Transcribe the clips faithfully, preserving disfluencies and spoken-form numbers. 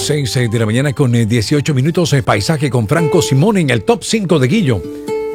seis de la mañana con dieciocho minutos. eh, Paisaje con Franco Simón en el top cinco de Guillo.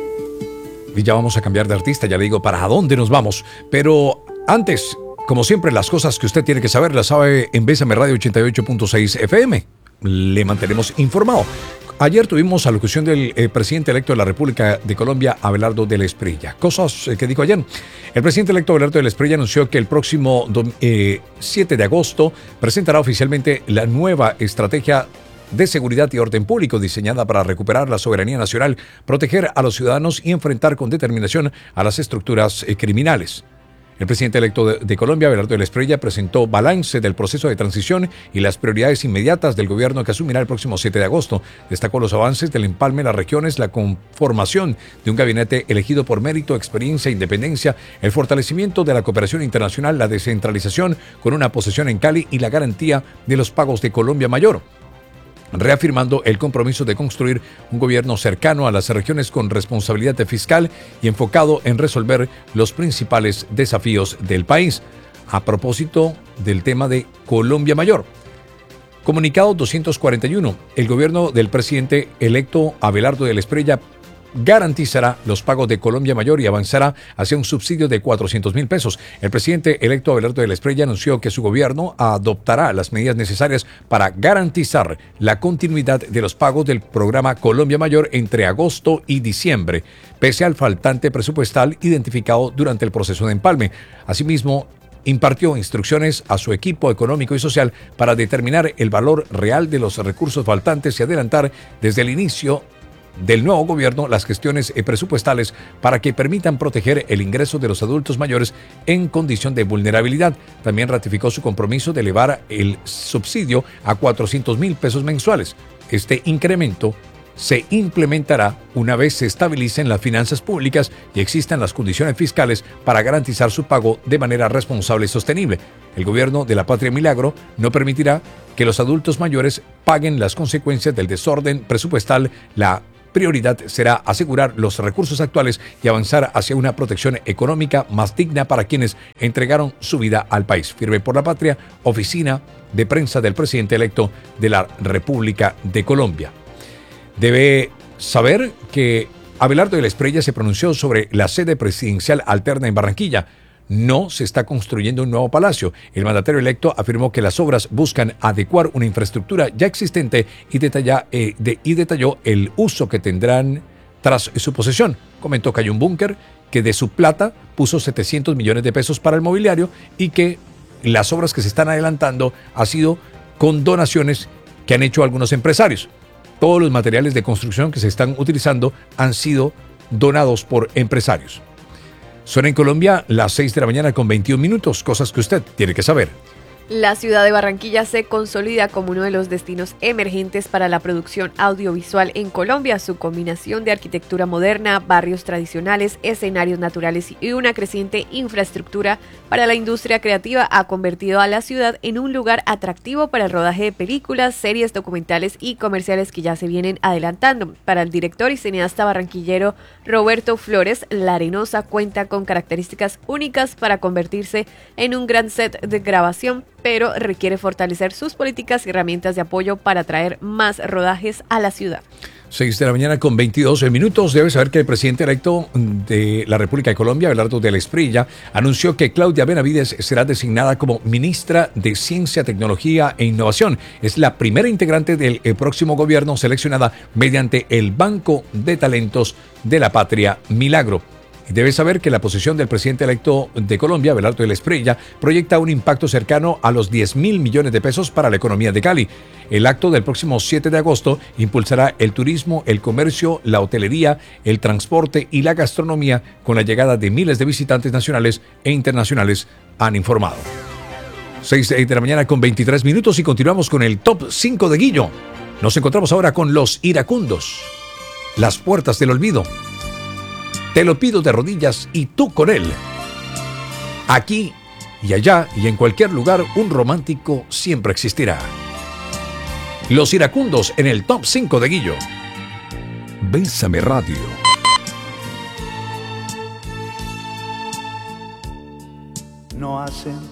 Y ya vamos a cambiar de artista, ya le digo para dónde nos vamos. Pero antes, como siempre, las cosas que usted tiene que saber las sabe en Bésame Radio ochenta y ocho punto seis F M. Le mantenemos informado. Ayer tuvimos alocución del eh, presidente electo de la República de Colombia, Abelardo del Espriella. Cosas eh, que dijo ayer. El presidente electo Abelardo del Espriella anunció que el próximo eh, siete de agosto presentará oficialmente la nueva estrategia de seguridad y orden público diseñada para recuperar la soberanía nacional, proteger a los ciudadanos y enfrentar con determinación a las estructuras eh, criminales. El presidente electo de, de Colombia, Abelardo del Espriella, presentó balance del proceso de transición y las prioridades inmediatas del gobierno que asumirá el próximo siete de agosto. Destacó los avances del empalme de las regiones, la conformación de un gabinete elegido por mérito, experiencia e independencia, el fortalecimiento de la cooperación internacional, la descentralización con una posesión en Cali y la garantía de los pagos de Colombia Mayor, reafirmando el compromiso de construir un gobierno cercano a las regiones con responsabilidad fiscal y enfocado en resolver los principales desafíos del país. A propósito del tema de Colombia Mayor. Comunicado doscientos cuarenta y uno. El gobierno del presidente electo Abelardo del Espriella garantizará los pagos de Colombia Mayor y avanzará hacia un subsidio de cuatrocientos mil pesos. El presidente electo Abelardo del Espriella anunció que su gobierno adoptará las medidas necesarias para garantizar la continuidad de los pagos del programa Colombia Mayor entre agosto y diciembre, pese al faltante presupuestal identificado durante el proceso de empalme. Asimismo, impartió instrucciones a su equipo económico y social para determinar el valor real de los recursos faltantes y adelantar desde el inicio del nuevo gobierno las gestiones presupuestales para que permitan proteger el ingreso de los adultos mayores en condición de vulnerabilidad. También ratificó su compromiso de elevar el subsidio a cuatrocientos mil pesos mensuales. Este incremento se implementará una vez se estabilicen las finanzas públicas y existan las condiciones fiscales para garantizar su pago de manera responsable y sostenible. El gobierno de la Patria Milagro no permitirá que los adultos mayores paguen las consecuencias del desorden presupuestal. La prioridad será asegurar los recursos actuales y avanzar hacia una protección económica más digna para quienes entregaron su vida al país. Firme por la Patria, oficina de prensa del presidente electo de la República de Colombia. Debe saber que Abelardo del Espriella se pronunció sobre la sede presidencial alterna en Barranquilla. No se está construyendo un nuevo palacio. El mandatario electo afirmó que las obras buscan adecuar una infraestructura ya existente y, detalla, eh, de, y detalló el uso que tendrán tras su posesión. Comentó que hay un búnker que de su plata puso setecientos millones de pesos para el mobiliario y que las obras que se están adelantando ha sido con donaciones que han hecho algunos empresarios. Todos los materiales de construcción que se están utilizando han sido donados por empresarios. Son en Colombia las seis de la mañana con veintiún minutos, cosas que usted tiene que saber. La ciudad de Barranquilla se consolida como uno de los destinos emergentes para la producción audiovisual en Colombia. Su combinación de arquitectura moderna, barrios tradicionales, escenarios naturales y una creciente infraestructura para la industria creativa ha convertido a la ciudad en un lugar atractivo para el rodaje de películas, series, documentales y comerciales que ya se vienen adelantando. Para el director y cineasta barranquillero Roberto Flores, La Arenosa cuenta con características únicas para convertirse en un gran set de grabación, pero requiere fortalecer sus políticas y herramientas de apoyo para atraer más rodajes a la ciudad. seis de la mañana con veintidós minutos. Debe saber que el presidente electo de la República de Colombia, Abelardo del Espriella, anunció que Claudia Benavides será designada como ministra de Ciencia, Tecnología e Innovación. Es la primera integrante del próximo gobierno seleccionada mediante el Banco de Talentos de la Patria Milagro. Debe saber que la posición del presidente electo de Colombia, Abelardo del Espriella, proyecta un impacto cercano a los diez mil millones de pesos para la economía de Cali. El acto del próximo siete de agosto impulsará el turismo, el comercio, la hotelería, el transporte y la gastronomía con la llegada de miles de visitantes nacionales e internacionales, han informado. seis de la mañana con veintitrés minutos y continuamos con el top cinco de Guillo. Nos encontramos ahora con Los Iracundos. Las puertas del olvido. Te lo pido de rodillas y tú con él. Aquí y allá y en cualquier lugar, un romántico siempre existirá. Los Iracundos en el top cinco de Guillo. Bésame Radio. No hacen